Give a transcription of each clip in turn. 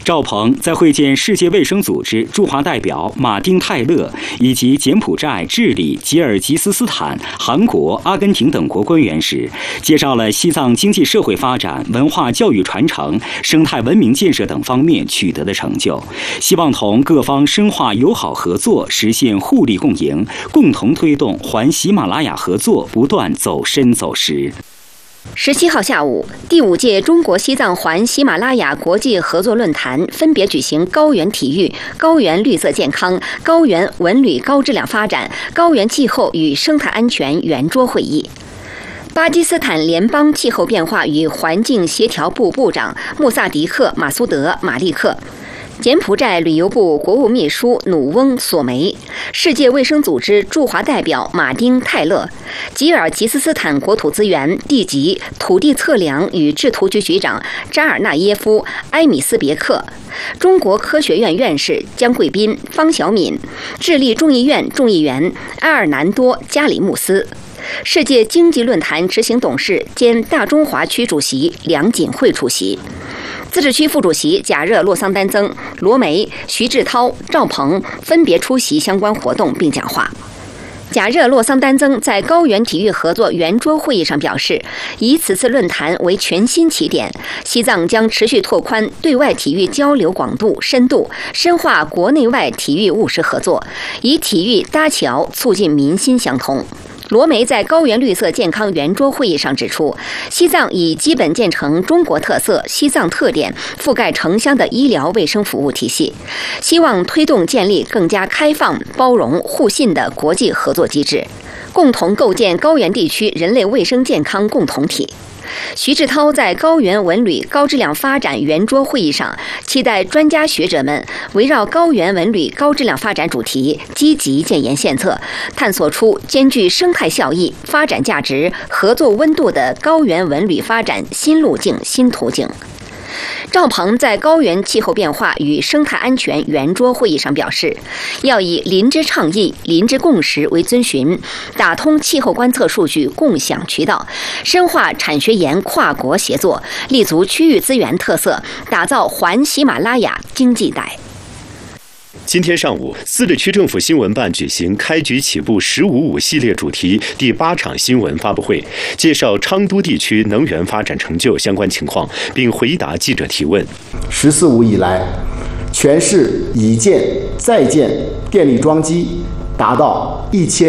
赵鹏在会见世界卫生组织驻华代表马丁·泰勒以及柬埔寨、智利、吉尔吉斯斯坦、韩国、阿根廷等国官员时，介绍了西藏经济社会发展、文化教育传承、生态文明建设等方面取得的成就，希望同各方深化友好合作，实现互利共赢，共同推动环喜马拉雅合作不断走深走实。 17号下午，第5届中国西藏环喜马拉雅国际合作论坛分别举行高原体育、高原绿色健康、高原文旅高质量发展、高原气候与生态安全圆桌会议。巴基斯坦联邦气候变化与环境协调部部长穆萨迪克·马苏德·马利克，柬埔寨旅游部国务秘书努翁·索梅，世界卫生组织驻华代表马丁·泰勒，吉尔吉斯斯坦国土资源、地级、土地测量与制图局局长扎尔纳耶夫·埃米斯别克，中国科学院院士江贵斌、方晓敏，智利众议院众议员埃尔南多·加里穆斯，世界经济论坛执行董事兼大中华区主席梁锦惠出席。自治区副主席贾热洛桑丹增、罗梅、徐志涛、赵鹏分别出席相关活动并讲话。贾热洛桑丹增在高原体育合作圆桌会议上表示，以此次论坛为全新起点，西藏将持续拓宽对外体育交流广度、深度，深化国内外体育务实合作，以体育搭桥，促进民心相通。罗梅在高原绿色健康圆桌会议上指出，西藏已基本建成中国特色、西藏特点、覆盖城乡的医疗卫生服务体系，希望推动建立更加开放、包容、互信的国际合作机制，共同构建高原地区人类卫生健康共同体。徐志涛在高原文旅高质量发展圆桌会议上，期待专家学者们围绕高原文旅高质量发展主题，积极建言献策，探索出兼具生态效益、发展价值、合作温度的高原文旅发展新路径、新途径。赵鹏在高原气候变化与生态安全圆桌会议上表示，要以林芝倡议、林芝共识为遵循，打通气候观测数据共享渠道，深化产学研跨国协作，立足区域资源特色，打造环喜马拉雅经济带。 今天上午，自治区政府新闻办举行开局起步“1055”系列主题第8场新闻发布会，介绍昌都地区能源发展成就相关情况，并回答记者提问。 “14·5”以来，全市已建在建电力装机达到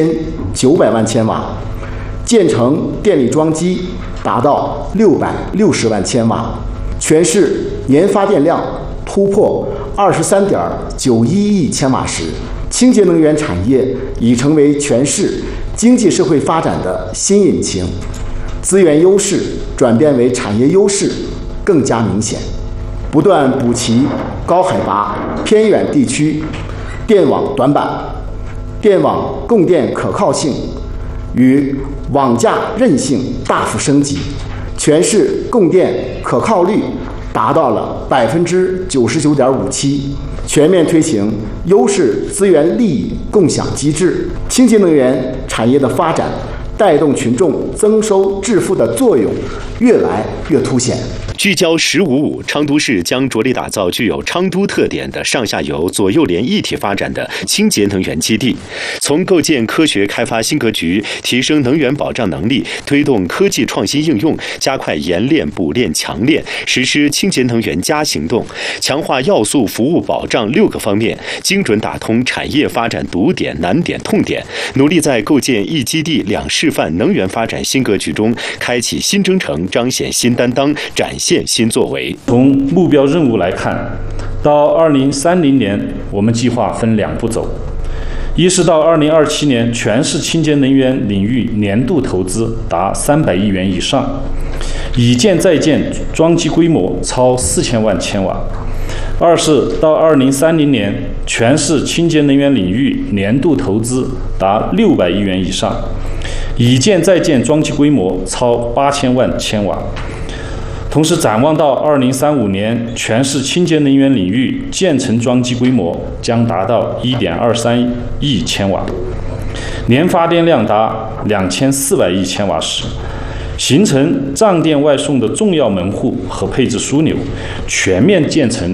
1900万千瓦，建成电力装机达到660万千瓦，全市年发电量突破23.91亿千瓦时，清洁能源产业已成为全市经济社会发展的新引擎，资源优势转变为产业优势更加明显，不断补齐高海拔偏远地区电网短板，电网供电可靠性与网架韧性大幅升级，全市供电可靠率达到了99.57%，全面推行优势资源利益共享机制，清洁能源产业的发展带动群众增收致富的作用越来越凸显。 聚焦“1055”，昌都市将着力打造具有昌都特点的上下游左右联一体发展的清洁能源基地，从构建科学开发新格局，提升能源保障能力，推动科技创新应用，加快冶炼、补炼、强炼，实施清洁能源+行动，强化要素服务保障6个方面，精准打通产业发展堵点、难点、痛点，努力在构建一基地两示范能源发展新格局中，开启新征程，彰显新担当，展现新作为。 从目标任务来看，到2030年，我们计划分2步走。一是到2027年，全市清洁能源领域年度投资达300亿元以上，已建在建装机规模超4000万千瓦。二是到2030年，全市清洁能源领域年度投资达600亿元以上，已建在建装机规模超8000万千瓦。同时展望到2035年，全市清洁能源领域建成装机规模将达到1.23亿千瓦，年发电量达2400亿千瓦时，形成账电外送的重要门户和配置枢纽，全面建成